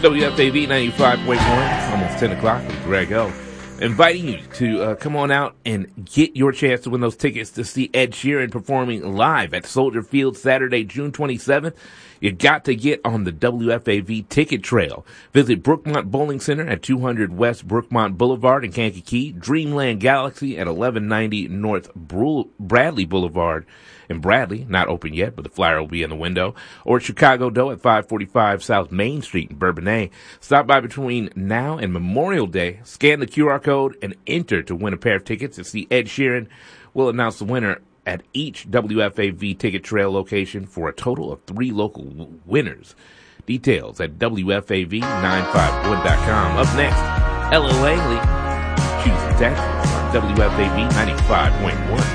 WFAV 95.1, almost 10 o'clock with Greg O. Inviting you to come on out and get your chance to win those tickets to see Ed Sheeran performing live at Soldier Field Saturday, June 27th. You got to get on the WFAV ticket trail. Visit Brookmont Bowling Center at 200 West Brookmont Boulevard in Kankakee, Dreamland Galaxy at 1190 North Bradley Boulevard in Bradley, not open yet, but the flyer will be in the window, or Chicago Dough at 545 South Main Street in Bourbonnais. Stop by between now and Memorial Day, scan the QR code, and enter to win a pair of tickets to see Ed Sheeran. We'll announce the winner at each WFAV ticket trail location for a total of 3 local winners. Details at WFAV951.com. Up next, Ella Langley, Choosing Texas on WFAV 95.1.